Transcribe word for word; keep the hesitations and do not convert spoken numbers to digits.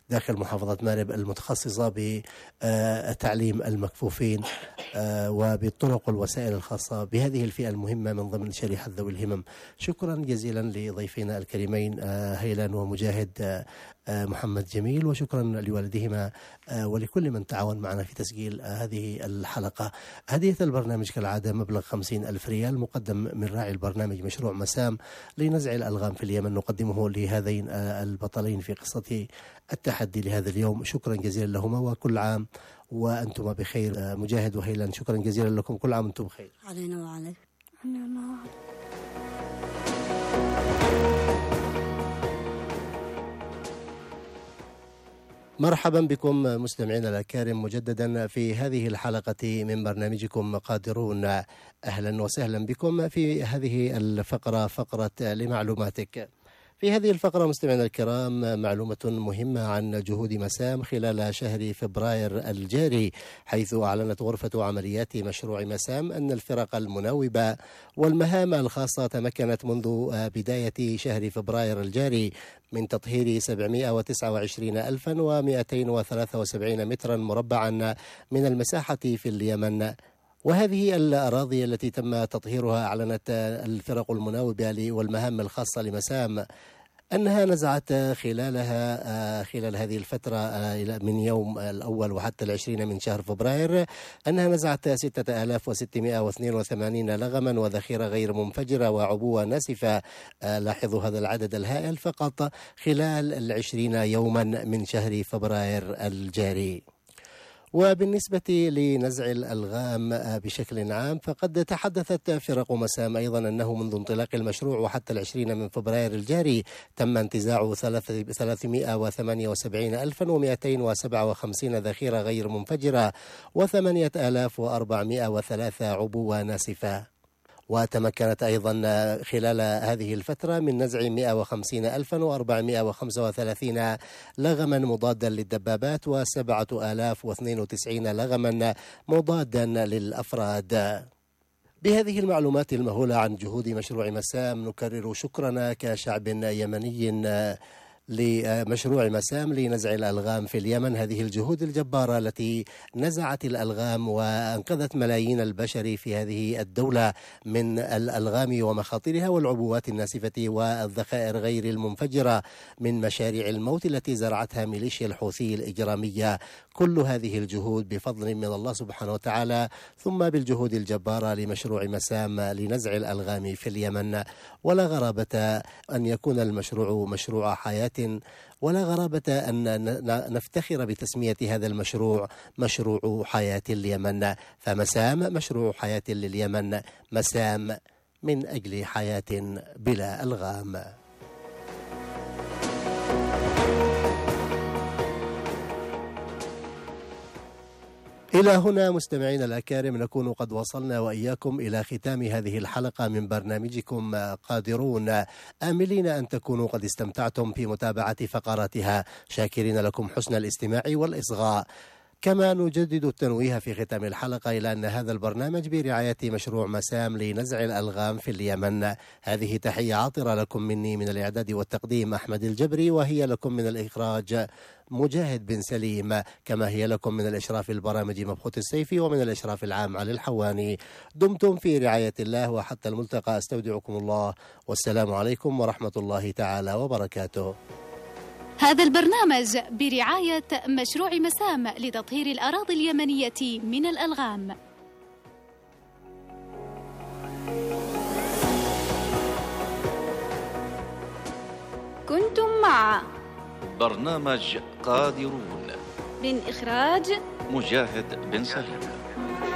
داخل محافظة مأرب المتخصصة بتعليم المكفوفين وبالطرق والوسائل الخاصة بهذه الفئة المهمة من ضمن شريحة ذوي الهمم. شكرا جزيلا لضيفنا الكريمين هيلان ومجاهد محمد جميل، وشكرا لوالديهما ولكل من تعاون معنا في تسجيل هذه الحلقة. هدية البرنامج كالعادة مبلغ خمسين ألف ريال مقدم من راعي البرنامج مشروع مسام لنزع الألغام في اليمن، نقدمه لهذين البطلين في قصة التحدي لهذا اليوم. شكرا جزيلا لهما وكل عام وأنتم بخير. مجاهد وهيلان شكرا جزيلا لكم، كل عام وأنتم بخير. علينا وعليك. علينا وعليك. مرحبا بكم مستمعينا الأكارم مجددا في هذه الحلقة من برنامجكم قادرون. أهلا وسهلا بكم في هذه الفقرة، فقرة لمعلوماتك. في هذه الفقرة مستمعينا الكرام معلومة مهمة عن جهود مسام خلال شهر فبراير الجاري، حيث أعلنت غرفة عمليات مشروع مسام أن الفرق المناوبة والمهام الخاصة تمكنت منذ بداية شهر فبراير الجاري من تطهير سبعمائة وتسعة وعشرين ألفا ومئتين وثلاثة وسبعين مترا مربعا من المساحة في اليمن. وهذه الأراضي التي تم تطهيرها أعلنت الفرق المناوبة والمهام الخاصة لمسام أنها نزعت خلالها خلال هذه الفترة من يوم الأول وحتى العشرين من شهر فبراير أنها نزعت ستة آلاف وستمائة واثنين وثمانين لغما وذخيرة غير منفجرة وعبوة ناسفة. لاحظوا هذا العدد الهائل فقط خلال العشرين يوما من شهر فبراير الجاري. وبالنسبة لنزع الألغام بشكل عام فقد تحدثت فرق مسام أيضا أنه منذ انطلاق المشروع وحتى العشرين من فبراير الجاري تم انتزاع ثلاثمائة وثمانية وسبعين ألفا ومئتين وسبعة وخمسين ذخيرة غير منفجرة وثمانية آلاف وأربعمائة وثلاثة عبوة ناسفة. وتمكنت أيضا خلال هذه الفترة من نزع مائة وخمسين ألفا وأربعمائة وخمسة وثلاثين لغما مضادا للدبابات وسبعة آلاف واثنين وتسعين لغما مضادا للأفراد. بهذه المعلومات المهولة عن جهود مشروع مسام نكرر شكرنا كشعب يمني لمشروع مسام لنزع الألغام في اليمن. هذه الجهود الجبارة التي نزعت الألغام وأنقذت ملايين البشر في هذه الدولة من الألغام ومخاطرها والعبوات الناسفة والذخائر غير المنفجرة من مشاريع الموت التي زرعتها ميليشيا الحوثي الإجرامية. كل هذه الجهود بفضل من الله سبحانه وتعالى ثم بالجهود الجبارة لمشروع مسام لنزع الألغام في اليمن. ولا غرابة أن يكون المشروع مشروع حياة، ولا غرابة أن نفتخر بتسمية هذا المشروع مشروع حياة اليمن. فمسام مشروع حياة لليمن، مسام من أجل حياة بلا ألغام. إلى هنا مستمعين الأكارم نكون قد وصلنا وإياكم إلى ختام هذه الحلقة من برنامجكم قادرون، آملين أن تكونوا قد استمتعتم في متابعة فقراتها، شاكرين لكم حسن الاستماع والإصغاء. كما نجدد التنويه في ختام الحلقة إلى أن هذا البرنامج برعاية مشروع مسام لنزع الألغام في اليمن. هذه تحية عاطرة لكم مني من الإعداد والتقديم أحمد الجبري، وهي لكم من الإخراج مجاهد بن سليم، كما هي لكم من الإشراف البرامج مبخوت السيفي ومن الإشراف العام علي الحواني. دمتم في رعاية الله وحتى الملتقى استودعكم الله، والسلام عليكم ورحمة الله تعالى وبركاته. هذا البرنامج برعاية مشروع مسام لتطهير الأراضي اليمنية من الألغام. كنتم مع برنامج قادرون من إخراج مجاهد بن سليم.